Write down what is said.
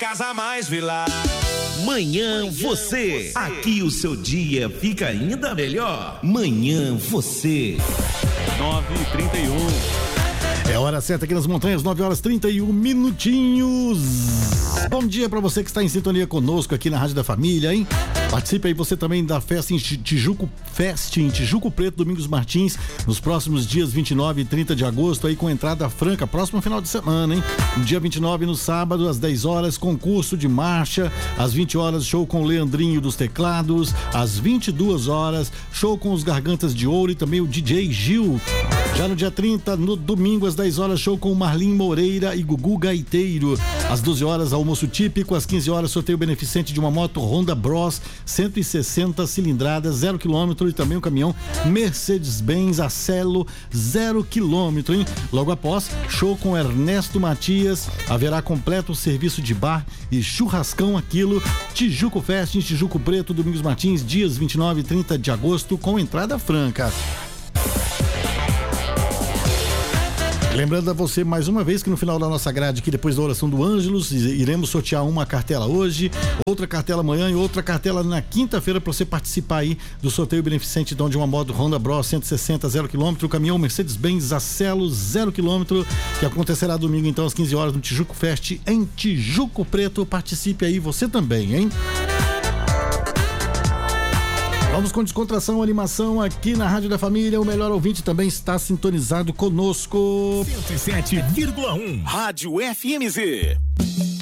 casa mais Vilar. Manhã você. Aqui o seu dia fica ainda melhor. Manhã você. 9h31. É hora certa aqui nas montanhas, 9h31 minutinhos. Bom dia pra você que está em sintonia conosco aqui na Rádio da Família, hein? Participe aí você também da festa em Tijuco Fest, em Tijuco Preto, Domingos Martins, nos próximos dias 29 e 30 de agosto, aí com entrada franca, próximo final de semana, hein? No dia 29, no sábado, às 10 horas, concurso de marcha, às 20 horas, show com o Leandrinho dos teclados, às 22 horas, show com os Gargantas de Ouro e também o DJ Gil. Já no dia 30, no domingo, às 10 horas, show com o Marlim Moreira e Gugu Gaiteiro. Às 12 horas, almoço típico. Às 15 horas, sorteio beneficente de uma moto Honda Bros 160 cilindradas, 0 km, e também um caminhão Mercedes-Benz Acelo 0 km, hein? Logo após, show com Ernesto Matias. Haverá completo serviço de bar e churrascão aquilo. Tijuco Fest em Tijuco Preto, Domingos Martins, dias 29 e 30 de agosto, com entrada franca. Lembrando a você mais uma vez que no final da nossa grade aqui, depois da oração do Ângelos, iremos sortear uma cartela hoje, outra cartela amanhã e outra cartela na quinta-feira para você participar aí do sorteio beneficente de uma moto Honda Bros 160 0 km, o caminhão Mercedes-Benz Acelo 0 km, que acontecerá domingo então às 15 horas no Tijuco Fest em Tijuco Preto. Participe aí você também, hein? Vamos com descontração, animação aqui na Rádio da Família. O melhor ouvinte também está sintonizado conosco. 107,1 Rádio FMZ.